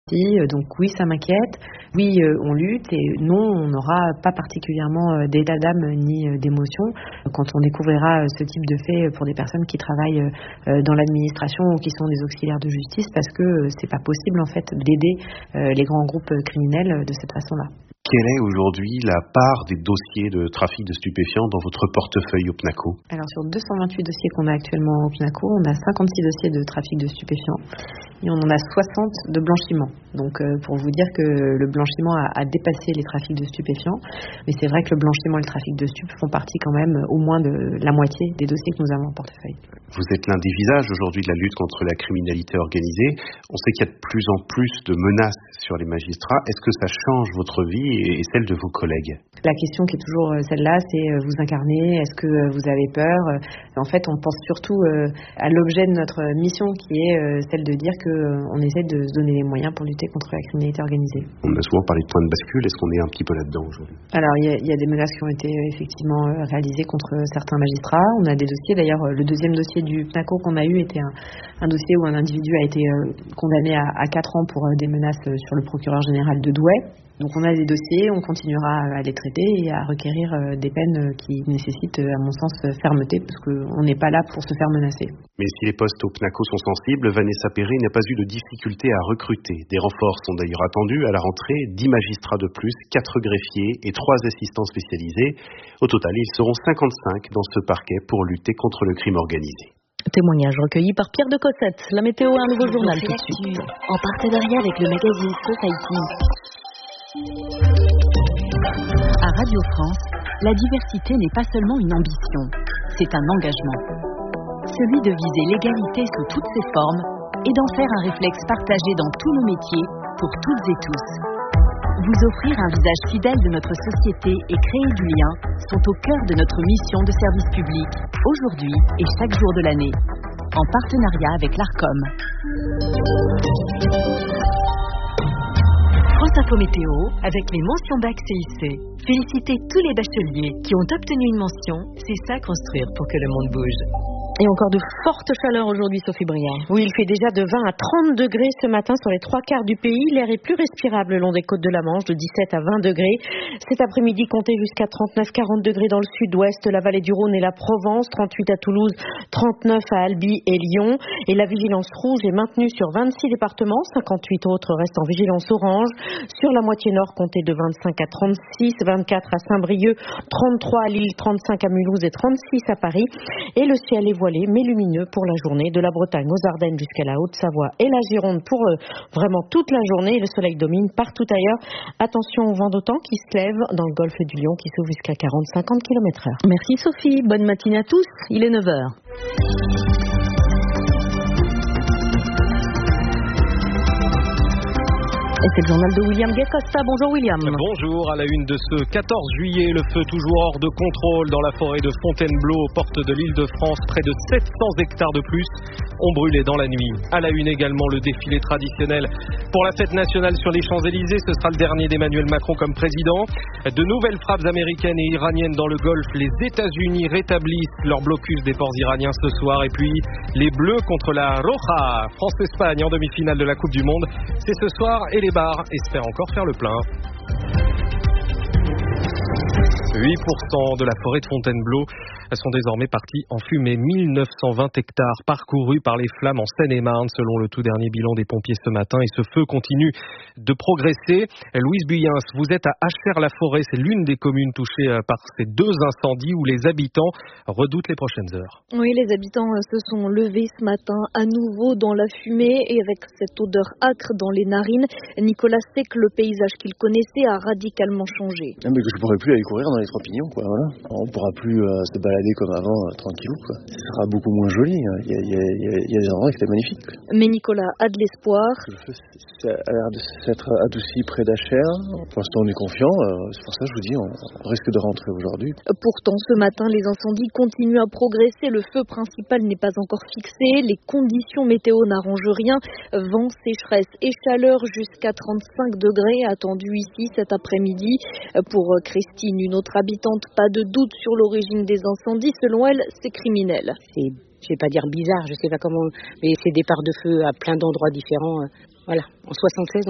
Donc oui, ça m'inquiète. Oui, on lutte et non, on n'aura pas particulièrement d'état d'âme ni d'émotion quand on découvrira ce type de fait pour des personnes qui travaillent dans l'administration ou qui sont des auxiliaires de justice, parce que c'est pas possible en fait d'aider les grands groupes criminels de cette façon-là. Quelle est aujourd'hui la part des dossiers de trafic de stupéfiants dans votre portefeuille au PNACO ? Alors sur 228 dossiers qu'on a actuellement au PNACO, on a 56 dossiers de trafic de stupéfiants et on en a 60 de blanchiment. Donc pour vous dire que le blanchiment a dépassé les trafics de stupéfiants, mais c'est vrai que le blanchiment et le trafic de stupes font partie quand même au moins de la moitié des dossiers que nous avons en portefeuille. Vous êtes l'un des visages aujourd'hui de la lutte contre la criminalité organisée. On sait qu'il y a de plus en plus de menaces sur les magistrats. Est-ce que ça change votre vie et celle de vos collègues ? La question qui est toujours celle-là, c'est vous incarnez, est-ce que vous avez peur ? En fait, on pense surtout à l'objet de notre mission qui est celle de dire qu'on essaie de se donner les moyens pour lutter contre la criminalité organisée. On a souvent parlé de point de bascule, est-ce qu'on est un petit peu là-dedans aujourd'hui ? Alors, il y a des menaces qui ont été effectivement réalisées contre certains magistrats. On a des dossiers, d'ailleurs, le deuxième dossier du PNACO qu'on a eu était un dossier où un individu a été condamné à 4 ans pour des menaces sur le procureur général de Douai. Donc on a des dossiers, on continuera à les traiter et à requérir des peines qui nécessitent, à mon sens, fermeté, parce qu'on n'est pas là pour se faire menacer. Mais si les postes au PNACO sont sensibles, Vanessa Perret n'a pas eu de difficulté à recruter. Des renforts sont d'ailleurs attendus à la rentrée, 10 magistrats de plus, 4 greffiers et 3 assistants spécialisés. Au total, ils seront 55 dans ce parquet pour lutter contre le crime organisé. Témoignage recueilli par Pierre de Cossette. La météo, un nouveau journal tout de suite. En partenariat avec le magazine Society. À Radio France, la diversité n'est pas seulement une ambition, c'est un engagement. Celui de viser l'égalité sous toutes ses formes et d'en faire un réflexe partagé dans tous nos métiers, pour toutes et tous. Vous offrir un visage fidèle de notre société et créer du lien sont au cœur de notre mission de service public, aujourd'hui et chaque jour de l'année, en partenariat avec l'ARCOM. France Info Météo, avec les mentions bac CIC. Félicitez tous les bacheliers qui ont obtenu une mention. C'est ça construire pour que le monde bouge. Et encore de fortes chaleurs aujourd'hui, Sophie Briard. Oui, il fait déjà de 20 à 30 degrés ce matin sur les 3/4 du pays. L'air est plus respirable le long des côtes de la Manche, de 17 à 20 degrés. Cet après-midi, comptez jusqu'à 39-40 degrés dans le sud-ouest, la vallée du Rhône et la Provence, 38 à Toulouse, 39 à Albi et Lyon. Et la vigilance rouge est maintenue sur 26 départements, 58 autres restent en vigilance orange. Sur la moitié nord, comptez de 25 à 36, 24 à Saint-Brieuc, 33 à Lille, 35 à Mulhouse et 36 à Paris. Et le ciel est voilé mais lumineux pour la journée, de la Bretagne aux Ardennes jusqu'à la Haute-Savoie et la Gironde pour vraiment toute la journée. Le soleil domine partout ailleurs. Attention au vent d'autant qui se lève dans le golfe du Lion qui s'ouvre jusqu'à 40-50 km/h. Merci Sophie, bonne matinée à tous, il est 9h. Et c'est le journal de William Guécosta. Bonjour William. Bonjour, à la une de ce 14 juillet, le feu toujours hors de contrôle dans la forêt de Fontainebleau, aux portes de l'Île-de-France. Près de 700 hectares de plus ont brûlé dans la nuit. À la une également, le défilé traditionnel pour la fête nationale sur les Champs-Élysées. Ce sera le dernier d'Emmanuel Macron comme président. De nouvelles frappes américaines et iraniennes dans le Golfe. Les États-Unis rétablissent leur blocus des ports iraniens ce soir. Et puis, les Bleus contre la Roja. France-Espagne en demi-finale de la Coupe du Monde. C'est ce soir et les bars espèrent encore faire le plein. 8% de la forêt de Fontainebleau sont désormais partis en fumée. 1920 hectares parcourus par les flammes en Seine-et-Marne, selon le tout dernier bilan des pompiers ce matin. Et ce feu continue de progresser. Louise Buyens, vous êtes à Achères-la-Forêt. C'est l'une des communes touchées par ces deux incendies où les habitants redoutent les prochaines heures. Oui, les habitants se sont levés ce matin à nouveau dans la fumée et avec cette odeur âcre dans les narines. Nicolas sait que le paysage qu'il connaissait a radicalement changé. Mais que je pourrais plus aller courir dans les 3 pignons, quoi. Voilà. On pourra plus se balader comme avant, tranquillou, quoi. Ce sera beaucoup moins joli. Il y a des endroits qui étaient magnifiques. Mais Nicolas a de l'espoir. Le feu ça a l'air de s'être adouci près d'Achères. Pour l'instant, on est confiant. C'est pour ça que je vous dis, on risque de rentrer aujourd'hui. Pourtant, ce matin, les incendies continuent à progresser. Le feu principal n'est pas encore fixé. Les conditions météo n'arrangent rien. Vent, sécheresse et chaleur jusqu'à 35 degrés attendus ici cet après-midi. Pour Christine, une autre habitante, pas de doute sur l'origine des incendies. Selon elle, c'est criminel. C'est, je vais pas dire bizarre, je sais pas comment, mais c'est des parts de feu à plein d'endroits différents. Voilà. En 76,